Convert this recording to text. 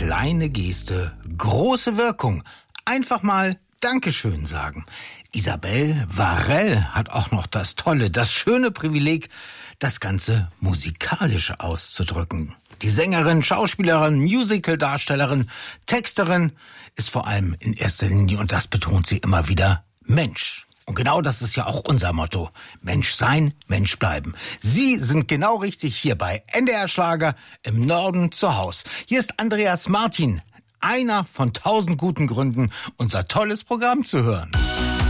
Kleine Geste, große Wirkung. Einfach mal Dankeschön sagen. Isabelle Varell hat auch noch das tolle, das schöne Privileg, das Ganze musikalisch auszudrücken. Die Sängerin, Schauspielerin, Musicaldarstellerin, Texterin ist vor allem in erster Linie, und das betont sie immer wieder, Mensch. Und genau das ist ja auch unser Motto. Mensch sein, Mensch bleiben. Sie sind genau richtig hier bei NDR Schlager im Norden zu Haus. Hier ist Andreas Martin, einer von 1000 guten Gründen, unser tolles Programm zu hören.